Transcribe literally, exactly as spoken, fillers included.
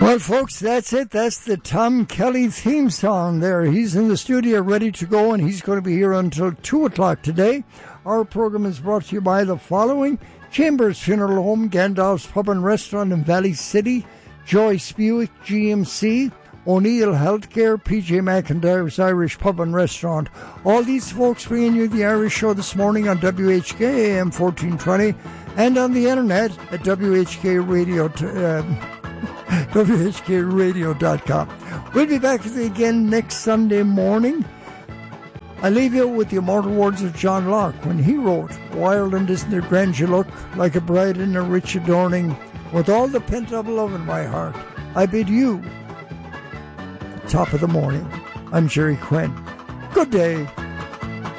Well, folks, that's it. That's the Tom Kelly theme song there. He's in the studio ready to go, and he's going to be here until two o'clock today. Our program is brought to you by the following: Chambers Funeral Home, Gandalf's Pub and Restaurant in Valley City, Joyce Buick G M C, O'Neill Healthcare, P J McIntyre's Irish Pub and Restaurant. All these folks bringing you the Irish Show this morning on W H K A M fourteen twenty and on the internet at W H K Radio. Uh, W H K radio dot com. We'll be back with you again next Sunday morning. I leave you with the immortal words of John Locke when he wrote, "Wild and isn't it grand you look, like a bride in a rich adorning, with all the pent-up love in my heart, I bid you, top of the morning." I'm Jerry Quinn. Good day.